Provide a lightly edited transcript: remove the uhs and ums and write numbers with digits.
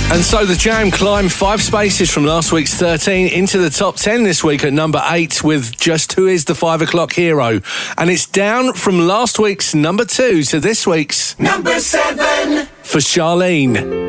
And so the Jam climbed 5 spaces from last week's 13 into the top 10 this week at number 8 with Just Who Is the 5 O'Clock Hero. And it's down from last week's number 2 to this week's number 7 for Charlene.